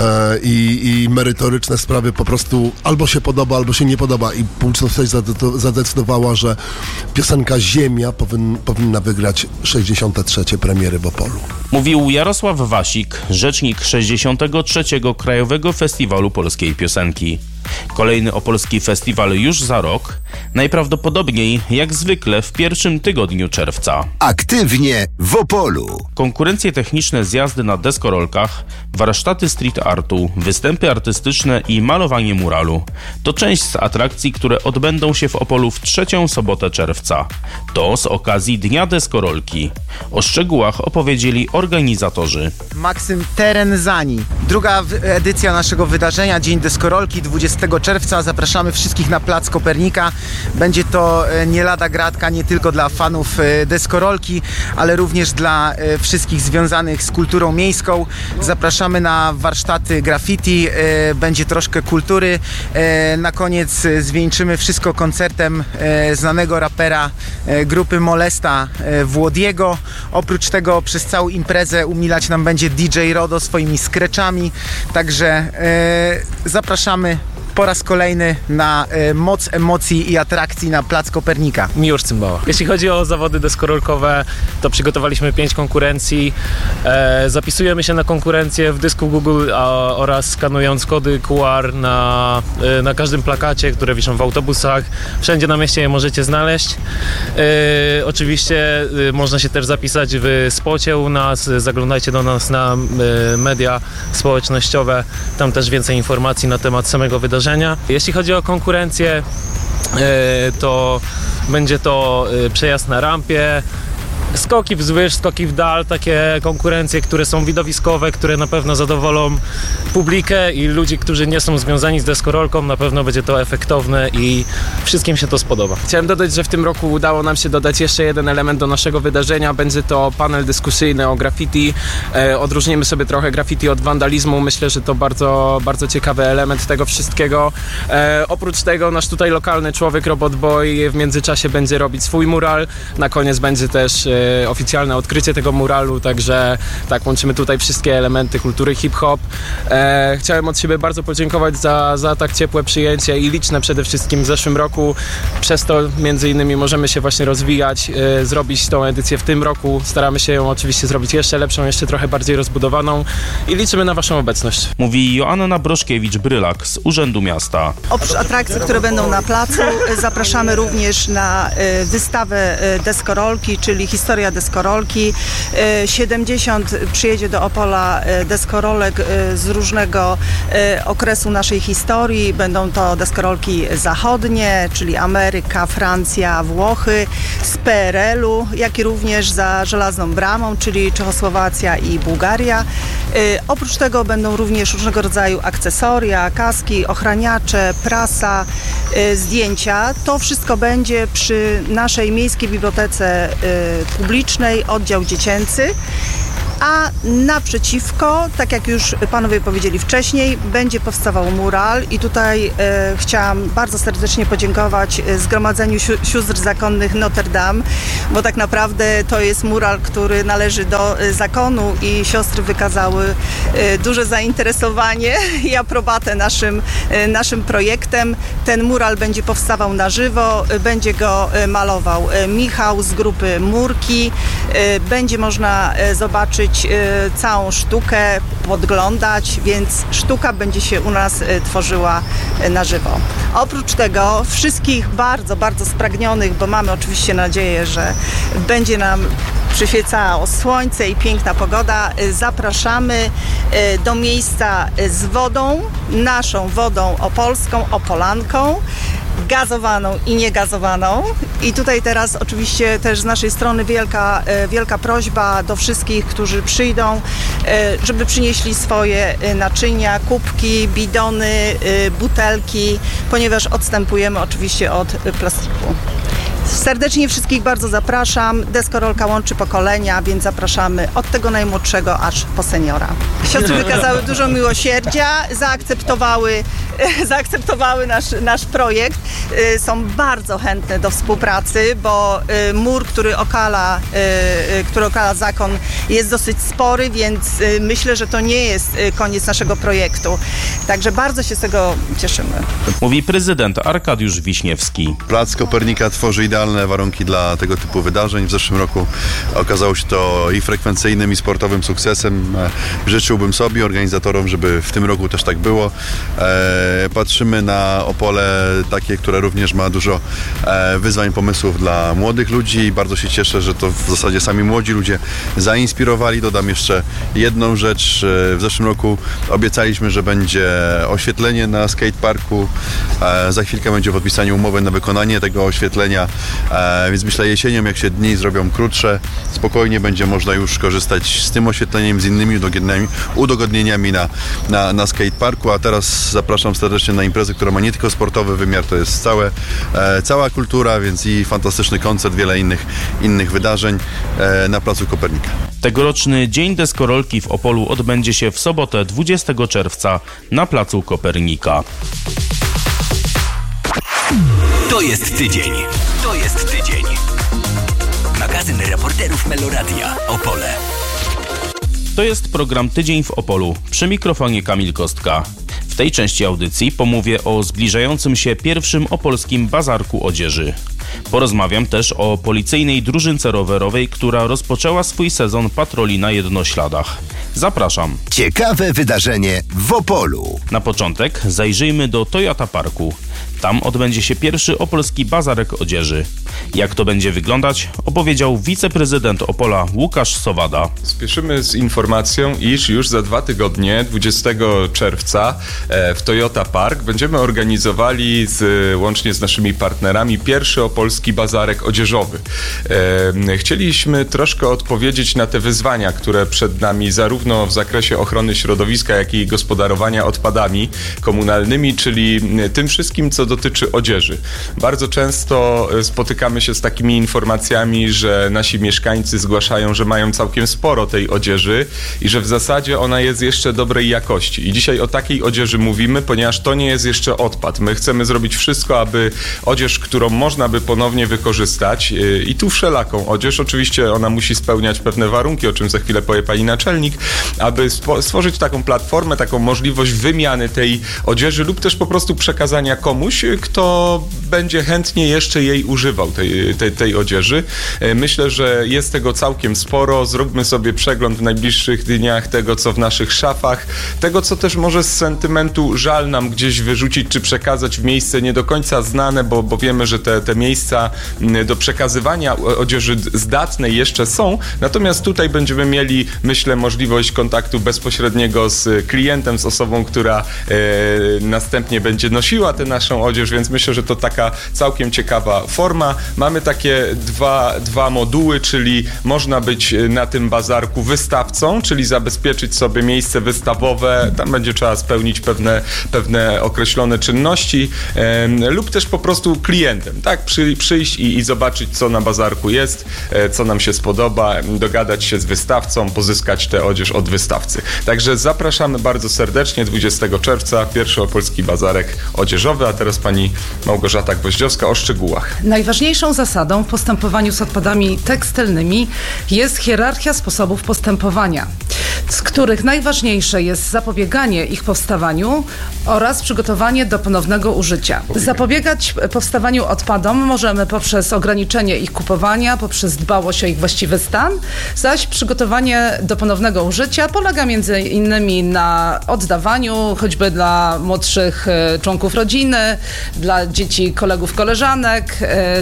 i merytoryczne sprawy po prostu albo się podoba, albo się nie podoba i publiczność zadecydowała, że piosenka Ziemia powinna wygrać 63. premiery w Opolu. Mówił Jarosław Wasik, rzecznik 63. Krajowego Festiwalu Polskiej Piosenki. Kolejny opolski festiwal już za rok, najprawdopodobniej jak zwykle w pierwszym tygodniu czerwca. Aktywnie w Opolu. Konkurencje techniczne, zjazdy na deskorolkach, warsztaty street artu, występy artystyczne i malowanie muralu to część z atrakcji, które odbędą się w Opolu w 3. sobotę czerwca. To z okazji Dnia Deskorolki. O szczegółach opowiedzieli organizatorzy. Maksym Terenzani. Druga edycja naszego wydarzenia, Dzień Deskorolki, 20 czerwca. Zapraszamy wszystkich na Plac Kopernika. Będzie to nie lada gratka nie tylko dla fanów deskorolki, ale również dla wszystkich związanych z kulturą miejską. Zapraszamy na warsztaty graffiti, będzie troszkę kultury. Na koniec zwieńczymy wszystko koncertem znanego rapera grupy Molesta Włodiego. Oprócz tego przez całą imprezę umilać nam będzie DJ Rodo swoimi scratchami. Także zapraszamy po raz kolejny na moc emocji i atrakcji na Plac Kopernika. Miłosz Cymbała. Jeśli chodzi o zawody deskorolkowe, to przygotowaliśmy 5 konkurencji. Zapisujemy się na konkurencje w dysku Google oraz skanując kody QR na każdym plakacie, które wiszą w autobusach. Wszędzie na mieście je możecie znaleźć. Oczywiście można się też zapisać w spocie u nas. Zaglądajcie do nas na media społecznościowe. Tam też więcej informacji na temat samego wydarzenia. Jeśli chodzi o konkurencję, to będzie to przejazd na rampie, skoki wzwyż, skoki w dal, takie konkurencje, które są widowiskowe, które na pewno zadowolą publikę i ludzi, którzy nie są związani z deskorolką. Na pewno będzie to efektowne i wszystkim się to spodoba. Chciałem dodać, że w tym roku udało nam się dodać jeszcze jeden element do naszego wydarzenia. Będzie to panel dyskusyjny o graffiti. Odróżnimy sobie trochę graffiti od wandalizmu. Myślę, że to bardzo, bardzo ciekawy element tego wszystkiego. Oprócz tego nasz tutaj lokalny człowiek, Robot Boy, w międzyczasie będzie robić swój mural. Na koniec będzie też oficjalne odkrycie tego muralu, także tak, łączymy tutaj wszystkie elementy kultury hip-hop. Chciałem od siebie bardzo podziękować za tak ciepłe przyjęcie i liczne przede wszystkim w zeszłym roku. Przez to między innymi możemy się właśnie rozwijać, zrobić tą edycję w tym roku. Staramy się ją oczywiście zrobić jeszcze lepszą, jeszcze trochę bardziej rozbudowaną i liczymy na Waszą obecność. Mówi Joanna Broszkiewicz-Brylak z Urzędu Miasta. Oprócz atrakcji, które będą na placu, zapraszamy również na wystawę deskorolki, czyli historię historia deskorolki. 70 przyjedzie do Opola deskorolek z różnego okresu naszej historii. Będą to deskorolki zachodnie, czyli Ameryka, Francja, Włochy, z PRL-u, jak i również za żelazną bramą, czyli Czechosłowacja i Bułgaria. Oprócz tego będą również różnego rodzaju akcesoria, kaski, ochraniacze, prasa, zdjęcia. To wszystko będzie przy naszej Miejskiej Bibliotece Publicznej, oddział dziecięcy. A naprzeciwko, tak jak już panowie powiedzieli wcześniej, będzie powstawał mural i tutaj chciałam bardzo serdecznie podziękować Zgromadzeniu Sióstr Zakonnych Notre Dame, bo tak naprawdę to jest mural, który należy do zakonu i siostry wykazały duże zainteresowanie i aprobatę naszym projektem. Ten mural będzie powstawał na żywo, będzie go malował Michał z grupy Murki. Będzie można zobaczyć całą sztukę, podglądać, więc sztuka będzie się u nas tworzyła na żywo. Oprócz tego wszystkich bardzo, bardzo spragnionych, bo mamy oczywiście nadzieję, że będzie nam przyświecało słońce i piękna pogoda, zapraszamy do miejsca z wodą, naszą wodą opolską, opolanką, gazowaną i niegazowaną. I tutaj teraz oczywiście też z naszej strony wielka prośba do wszystkich, którzy przyjdą, żeby przynieśli swoje naczynia, kubki, bidony, butelki, ponieważ odstępujemy oczywiście od plastiku. Serdecznie wszystkich bardzo zapraszam. Deskorolka łączy pokolenia, więc zapraszamy od tego najmłodszego aż po seniora. Siostry wykazały dużo miłosierdzia, zaakceptowały nasz projekt. Są bardzo chętne do współpracy, bo mur, który okala zakon, jest dosyć spory, więc myślę, że to nie jest koniec naszego projektu. Także bardzo się z tego cieszymy. Mówi prezydent Arkadiusz Wiśniewski. Plac Kopernika tworzy idealne warunki dla tego typu wydarzeń. W zeszłym roku okazało się to i frekwencyjnym, i sportowym sukcesem. Życzyłbym sobie, organizatorom, żeby w tym roku też tak było. Patrzymy na Opole takie, które również ma dużo wyzwań, pomysłów dla młodych ludzi i bardzo się cieszę, że to w zasadzie sami młodzi ludzie zainspirowali. Dodam jeszcze jedną rzecz. W zeszłym roku obiecaliśmy, że będzie oświetlenie na skateparku. Za chwilkę będzie podpisanie umowy na wykonanie tego oświetlenia, więc myślę jesienią, jak się dni zrobią krótsze, spokojnie będzie można już korzystać z tym oświetleniem, z innymi udogodnieniami na skateparku, a teraz zapraszam serdecznie na imprezę, która ma nie tylko sportowy wymiar, to jest cała kultura, więc i fantastyczny koncert, wiele innych wydarzeń na Placu Kopernika. Tegoroczny Dzień Deskorolki w Opolu odbędzie się w sobotę 20 czerwca na Placu Kopernika. To jest tydzień. To jest tydzień. Magazyn reporterów Meloradia Opole. To jest program Tydzień w Opolu. Przy mikrofonie Kamil Kostka. W tej części audycji pomówię o zbliżającym się pierwszym opolskim bazarku odzieży. Porozmawiam też o policyjnej drużynce rowerowej, która rozpoczęła swój sezon patroli na jednośladach. Zapraszam. Ciekawe wydarzenie w Opolu. Na początek zajrzyjmy do Toyota Parku. Tam odbędzie się pierwszy opolski bazarek odzieży. Jak to będzie wyglądać, opowiedział wiceprezydent Opola Łukasz Sowada. Spieszymy z informacją, iż już za 2 tygodnie, 20 czerwca w Toyota Park będziemy organizowali łącznie z naszymi partnerami pierwszy opolski bazarek odzieżowy. Chcieliśmy troszkę odpowiedzieć na te wyzwania, które przed nami zarówno w zakresie ochrony środowiska, jak i gospodarowania odpadami komunalnymi, czyli tym wszystkim, co dotyczy odzieży. Bardzo często spotykamy się z takimi informacjami, że nasi mieszkańcy zgłaszają, że mają całkiem sporo tej odzieży i że w zasadzie ona jest jeszcze dobrej jakości. I dzisiaj o takiej odzieży mówimy, ponieważ to nie jest jeszcze odpad. My chcemy zrobić wszystko, aby odzież, którą można by ponownie wykorzystać i tu wszelaką odzież, oczywiście ona musi spełniać pewne warunki, o czym za chwilę powie pani naczelnik, aby stworzyć taką platformę, taką możliwość wymiany tej odzieży lub też po prostu przekazania komuś, kto będzie chętnie jeszcze jej używał, tej odzieży. Myślę, że jest tego całkiem sporo. Zróbmy sobie przegląd w najbliższych dniach tego, co w naszych szafach, tego, co też może z sentymentu żal nam gdzieś wyrzucić, czy przekazać w miejsce nie do końca znane, bo wiemy, że te miejsca do przekazywania odzieży zdatnej jeszcze są. Natomiast tutaj będziemy mieli, myślę, możliwość kontaktu bezpośredniego z klientem, z osobą, która następnie będzie nosiła tę naszą odzież, więc myślę, że to taka całkiem ciekawa forma. Mamy takie dwa moduły, czyli można być na tym bazarku wystawcą, czyli zabezpieczyć sobie miejsce wystawowe, tam będzie trzeba spełnić pewne określone czynności, lub też po prostu klientem, tak? Przyjść i zobaczyć, co na bazarku jest, co nam się spodoba, dogadać się z wystawcą, pozyskać tę odzież od wystawcy. Także zapraszamy bardzo serdecznie 20 czerwca, pierwszy opolski bazarek odzieżowy, a teraz pani Małgorzata Gwoździowska o szczegółach. Najważniejszą zasadą w postępowaniu z odpadami tekstylnymi jest hierarchia sposobów postępowania, z których najważniejsze jest zapobieganie ich powstawaniu oraz przygotowanie do ponownego użycia. Zapobiegać powstawaniu odpadom możemy poprzez ograniczenie ich kupowania, poprzez dbałość o ich właściwy stan, zaś przygotowanie do ponownego użycia polega między innymi na oddawaniu, choćby dla młodszych członków rodziny, dla dzieci, kolegów, koleżanek,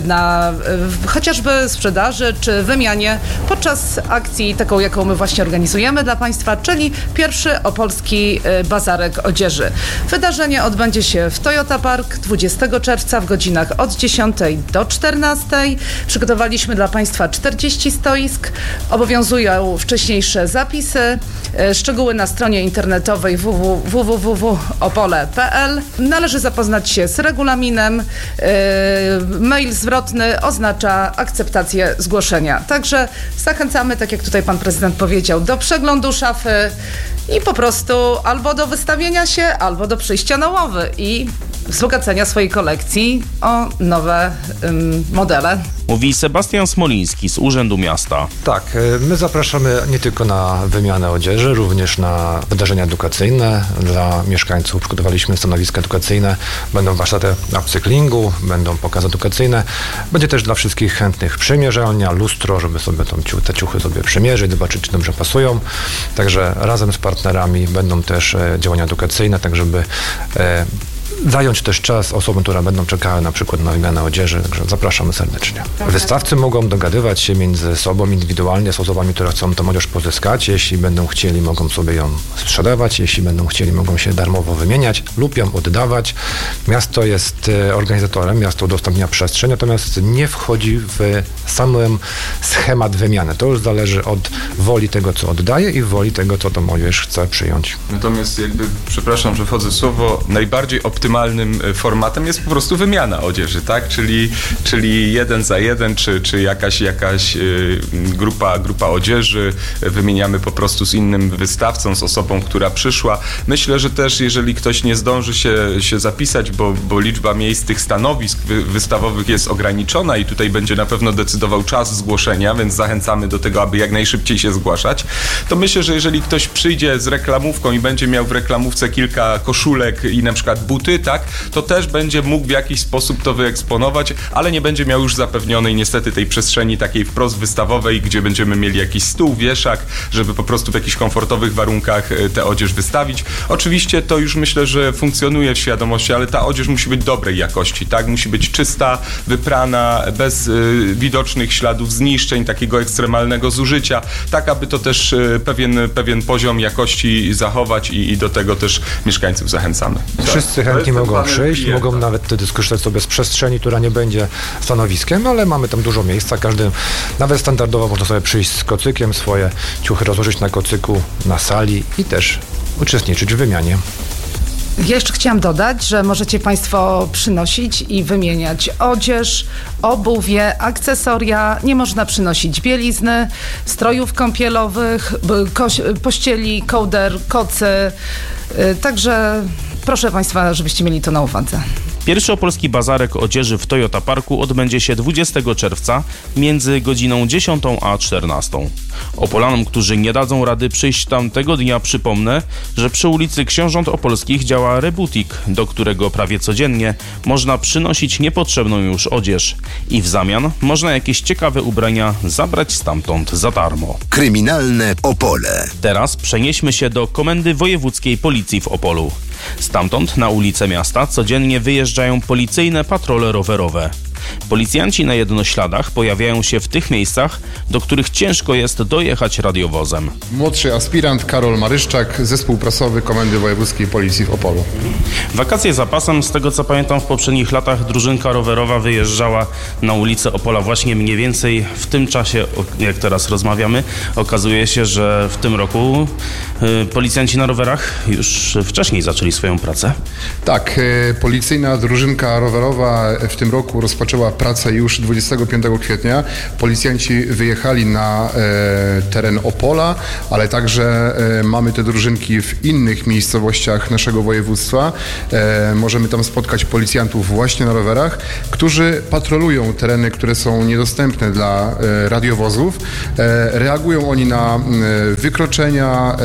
na chociażby sprzedaży czy wymianie podczas akcji taką, jaką my właśnie organizujemy dla Państwa, czyli pierwszy opolski bazarek odzieży. Wydarzenie odbędzie się w Toyota Park 20 czerwca w godzinach od 10 do 14. Przygotowaliśmy dla Państwa 40 stoisk. Obowiązują wcześniejsze zapisy. Szczegóły na stronie internetowej www.opole.pl. Należy zapoznać się z regulaminem. Mail zwrotny oznacza akceptację zgłoszenia. Także zachęcamy, tak jak tutaj pan prezydent powiedział, do przeglądu szafy i po prostu albo do wystawienia się, albo do przyjścia na łowy i wzbogacenia swojej kolekcji o nowe modele. Mówi Sebastian Smoliński z Urzędu Miasta. Tak, my zapraszamy nie tylko na wymianę odzieży, również na wydarzenia edukacyjne dla mieszkańców. Przygotowaliśmy stanowiska edukacyjne, będą warsztaty upcyklingu, będą pokazy edukacyjne. Będzie też dla wszystkich chętnych przymierzalnia, lustro, żeby sobie te ciuchy sobie przymierzyć, zobaczyć, czy dobrze pasują. Także razem z partnerami będą też działania edukacyjne, tak żeby zająć też czas osobom, które będą czekały na przykład na wymianę odzieży, także zapraszamy serdecznie. Wystawcy mogą dogadywać się między sobą indywidualnie z osobami, które chcą tę odzież pozyskać. Jeśli będą chcieli, mogą sobie ją sprzedawać, jeśli będą chcieli, mogą się darmowo wymieniać lub ją oddawać. Miasto jest organizatorem, miasto udostępnia przestrzeń, natomiast nie wchodzi w sam schemat wymiany. To już zależy od woli tego, co oddaje i woli tego, co tą odzież chce przyjąć. Natomiast przepraszam, że wchodzę w słowo, najbardziej optymalnym formatem jest po prostu wymiana odzieży, tak? Czyli 1 za 1, czy jakaś grupa odzieży, wymieniamy po prostu z innym wystawcą, z osobą, która przyszła. Myślę, że też jeżeli ktoś nie zdąży się zapisać, bo liczba miejsc tych stanowisk wystawowych jest ograniczona i tutaj będzie na pewno decydował czas zgłoszenia, więc zachęcamy do tego, aby jak najszybciej się zgłaszać, to myślę, że jeżeli ktoś przyjdzie z reklamówką i będzie miał w reklamówce kilka koszulek i na przykład buty, tak, to też będzie mógł w jakiś sposób to wyeksponować, ale nie będzie miał już zapewnionej niestety tej przestrzeni takiej wprost wystawowej, gdzie będziemy mieli jakiś stół, wieszak, żeby po prostu w jakichś komfortowych warunkach tę odzież wystawić. Oczywiście to już myślę, że funkcjonuje w świadomości, ale ta odzież musi być dobrej jakości, tak, musi być czysta, wyprana, bez widocznych śladów zniszczeń, takiego ekstremalnego zużycia, tak aby to też pewien poziom jakości zachować i do tego też mieszkańców zachęcamy. Wszyscy chętni mogą przyjść, mogą nawet wtedy skorzystać sobie z przestrzeni, która nie będzie stanowiskiem, ale mamy tam dużo miejsca, każdy, nawet standardowo można sobie przyjść z kocykiem, swoje ciuchy rozłożyć na kocyku, na sali i też uczestniczyć w wymianie. Ja jeszcze chciałam dodać, że możecie Państwo przynosić i wymieniać odzież, obuwie, akcesoria. Nie można przynosić bielizny, strojów kąpielowych, pościeli, kołder, kocy. Także proszę Państwa, żebyście mieli to na uwadze. Pierwszy opolski bazarek odzieży w Toyota Parku odbędzie się 20 czerwca między godziną 10 a 14. Opolanom, którzy nie dadzą rady przyjść tam tego dnia, przypomnę, że przy ulicy Książąt Opolskich działa Rebutik, do którego prawie codziennie można przynosić niepotrzebną już odzież i w zamian można jakieś ciekawe ubrania zabrać stamtąd za darmo. Kryminalne Opole. Teraz przenieśmy się do Komendy Wojewódzkiej Policji w Opolu. Stamtąd na ulice miasta codziennie wyjeżdżają policyjne patrole rowerowe. Policjanci na jednośladach pojawiają się w tych miejscach, do których ciężko jest dojechać radiowozem. Młodszy aspirant Karol Maryszczak, zespół prasowy Komendy Wojewódzkiej Policji w Opolu. Wakacje za pasem, z tego co pamiętam w poprzednich latach drużynka rowerowa wyjeżdżała na ulicę Opola właśnie mniej więcej w tym czasie, jak teraz rozmawiamy. Okazuje się, że w tym roku policjanci na rowerach już wcześniej zaczęli swoją pracę. Tak, policyjna drużynka rowerowa w tym roku rozpoczęła pracę już 25 kwietnia. Policjanci wyjechali na teren Opola, ale także mamy te drużynki w innych miejscowościach naszego województwa. Możemy tam spotkać policjantów właśnie na rowerach, którzy patrolują tereny, które są niedostępne dla radiowozów. Reagują oni na wykroczenia,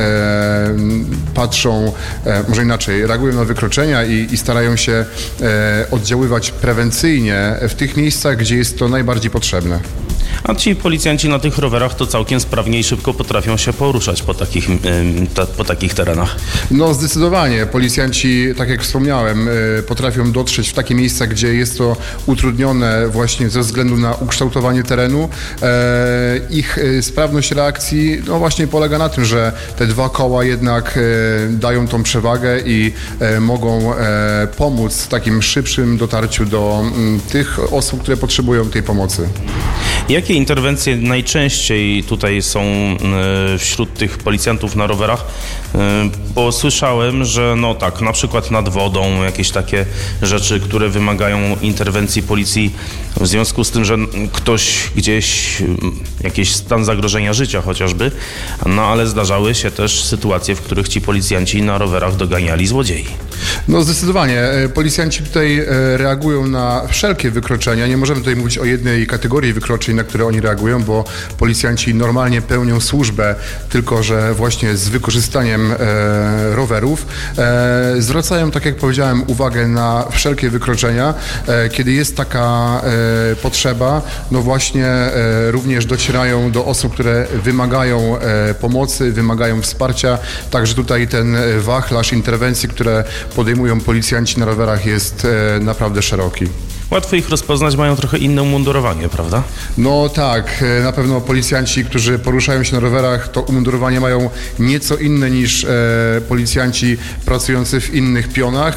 patrzą, może inaczej, reagują na wykroczenia i starają się oddziaływać prewencyjnie w tych miejscach, gdzie jest to najbardziej potrzebne. A ci policjanci na tych rowerach to całkiem sprawnie i szybko potrafią się poruszać po takich terenach. No zdecydowanie. Policjanci, tak jak wspomniałem, potrafią dotrzeć w takie miejsca, gdzie jest to utrudnione właśnie ze względu na ukształtowanie terenu. Ich sprawność reakcji no właśnie polega na tym, że te dwa koła jednak dają tą przewagę i mogą pomóc w takim szybszym dotarciu do tych osób, które potrzebują tej pomocy. Jakie interwencje najczęściej tutaj są wśród tych policjantów na rowerach? Bo słyszałem, że no tak, na przykład nad wodą, jakieś takie rzeczy, które wymagają interwencji policji w związku z tym, że ktoś gdzieś, jakiś stan zagrożenia życia chociażby, no ale zdarzały się też sytuacje, w których ci policjanci na rowerach doganiali złodziei. No zdecydowanie. Policjanci tutaj reagują na wszelkie wykroczenia. Nie możemy tutaj mówić o jednej kategorii wykroczeń, na które oni reagują, bo policjanci normalnie pełnią służbę, tylko że właśnie z wykorzystaniem rowerów. Zwracają, tak jak powiedziałem, uwagę na wszelkie wykroczenia. Kiedy jest taka potrzeba, no właśnie również docierają do osób, które wymagają pomocy, wymagają wsparcia. Także tutaj ten wachlarz interwencji, które podejmują policjanci na rowerach, jest naprawdę szeroki. Łatwo ich rozpoznać, mają trochę inne umundurowanie, prawda? No tak, na pewno policjanci, którzy poruszają się na rowerach, to umundurowanie mają nieco inne niż policjanci pracujący w innych pionach.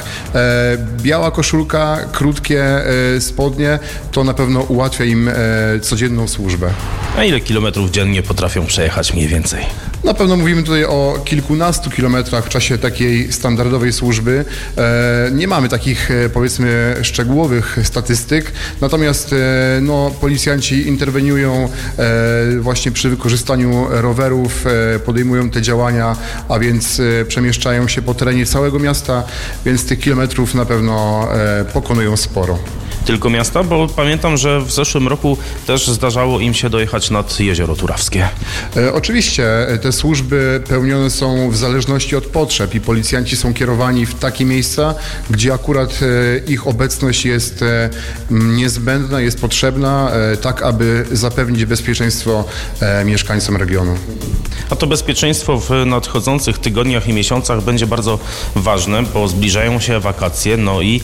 Biała koszulka, krótkie spodnie, to na pewno ułatwia im codzienną służbę. A ile kilometrów dziennie potrafią przejechać mniej więcej? Na pewno mówimy tutaj o kilkunastu kilometrach w czasie takiej standardowej służby. Nie mamy takich, powiedzmy, szczegółowych statystyk, natomiast no, policjanci interweniują właśnie przy wykorzystaniu rowerów, podejmują te działania, a więc przemieszczają się po terenie całego miasta, więc tych kilometrów na pewno pokonują sporo. Tylko miasta? Bo pamiętam, że w zeszłym roku też zdarzało im się dojechać nad Jezioro Turawskie. Oczywiście te służby pełnione są w zależności od potrzeb i policjanci są kierowani w takie miejsca, gdzie akurat ich obecność jest niezbędna, jest potrzebna, tak aby zapewnić bezpieczeństwo mieszkańcom regionu. A to bezpieczeństwo w nadchodzących tygodniach i miesiącach będzie bardzo ważne, bo zbliżają się wakacje, no i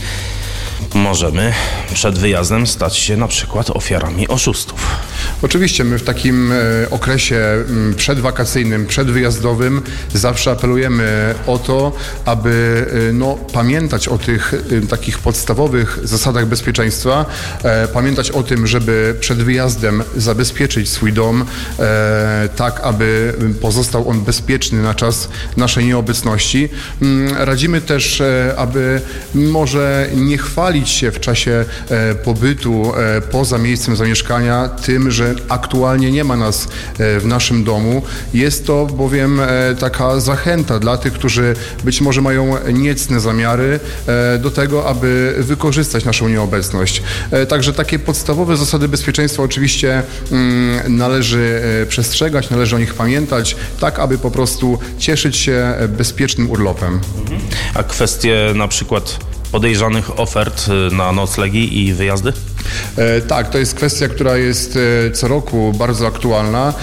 możemy przed wyjazdem stać się na przykład ofiarami oszustów. Oczywiście my w takim okresie przedwakacyjnym, przedwyjazdowym zawsze apelujemy o to, aby pamiętać o tych takich podstawowych zasadach bezpieczeństwa, pamiętać o tym, żeby przed wyjazdem zabezpieczyć swój dom tak, aby pozostał on bezpieczny na czas naszej nieobecności. Radzimy też, aby może nie chwalić się w czasie pobytu poza miejscem zamieszkania tym, że aktualnie nie ma nas w naszym domu. Jest to bowiem taka zachęta dla tych, którzy być może mają niecne zamiary do tego, aby wykorzystać naszą nieobecność. Także takie podstawowe zasady bezpieczeństwa oczywiście należy przestrzegać, należy o nich pamiętać, tak aby po prostu cieszyć się bezpiecznym urlopem. A kwestie na przykład podejrzanych ofert na noclegi i wyjazdy? Tak, to jest kwestia, która jest co roku bardzo aktualna.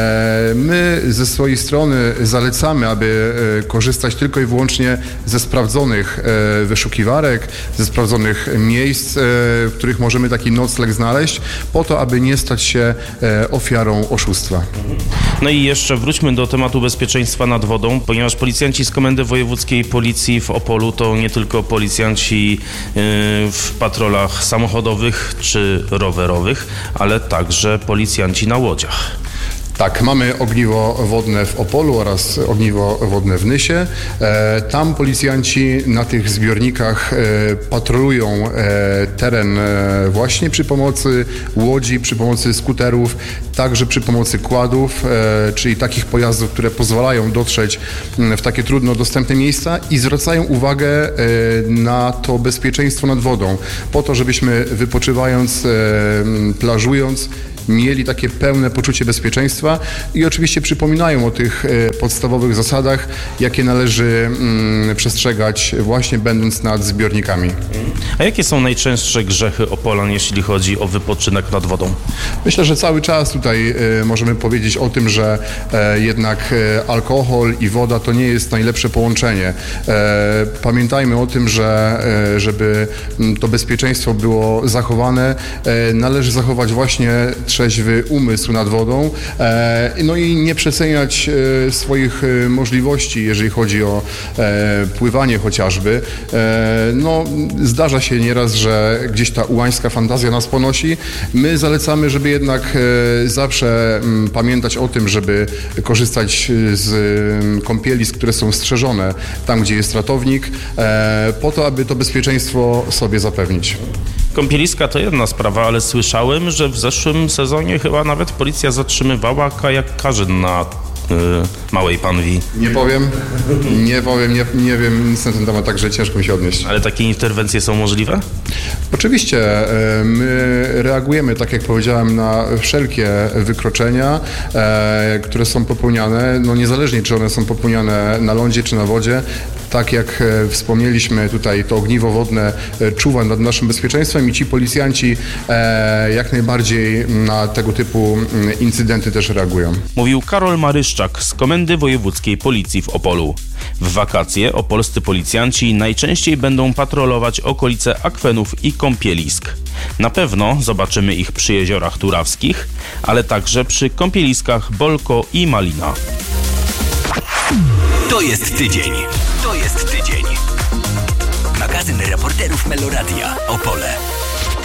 My ze swojej strony zalecamy, aby korzystać tylko i wyłącznie ze sprawdzonych wyszukiwarek, ze sprawdzonych miejsc, w których możemy taki nocleg znaleźć, po to, aby nie stać się ofiarą oszustwa. No i jeszcze wróćmy do tematu bezpieczeństwa nad wodą, ponieważ policjanci z Komendy Wojewódzkiej Policji w Opolu to nie tylko policjanci w patrolach samochodowych czy rowerowych, ale także policjanci na łodziach. Tak, mamy ogniwo wodne w Opolu oraz ogniwo wodne w Nysie. Tam policjanci na tych zbiornikach patrolują teren właśnie przy pomocy łodzi, przy pomocy skuterów, także przy pomocy quadów, czyli takich pojazdów, które pozwalają dotrzeć w takie trudno dostępne miejsca i zwracają uwagę na to bezpieczeństwo nad wodą, po to, żebyśmy wypoczywając, plażując, mieli takie pełne poczucie bezpieczeństwa i oczywiście przypominają o tych podstawowych zasadach, jakie należy przestrzegać właśnie będąc nad zbiornikami. A jakie są najczęstsze grzechy Opolan, jeśli chodzi o wypoczynek nad wodą? Myślę, że cały czas tutaj możemy powiedzieć o tym, że jednak alkohol i woda to nie jest najlepsze połączenie. Pamiętajmy o tym, że żeby to bezpieczeństwo było zachowane, należy zachować właśnie trzeźwy umysł nad wodą, no i nie przeceniać swoich możliwości, jeżeli chodzi o pływanie chociażby. No, zdarza się nieraz, że gdzieś ta ułańska fantazja nas ponosi. My zalecamy, żeby jednak zawsze pamiętać o tym, żeby korzystać z kąpielisk, które są strzeżone tam, gdzie jest ratownik, po to, aby to bezpieczeństwo sobie zapewnić. Kąpieliska to jedna sprawa, ale słyszałem, że w zeszłym sezonie chyba nawet policja zatrzymywała kajakarzy na Małej Panwi. Nie wiem nic na ten temat, także ciężko mi się odnieść. Ale takie interwencje są możliwe? Oczywiście, my reagujemy, tak jak powiedziałem, na wszelkie wykroczenia, które są popełniane, no niezależnie czy one są popełniane na lądzie czy na wodzie. Tak jak wspomnieliśmy tutaj, to ogniwo wodne czuwa nad naszym bezpieczeństwem i ci policjanci jak najbardziej na tego typu incydenty też reagują. Mówił Karol Maryszczak z Komendy Wojewódzkiej Policji w Opolu. W wakacje opolscy policjanci najczęściej będą patrolować okolice akwenów i kąpielisk. Na pewno zobaczymy ich przy jeziorach turawskich, ale także przy kąpieliskach Bolko i Malina. To jest tydzień. To jest tydzień. Magazyn reporterów Meloradia Opole.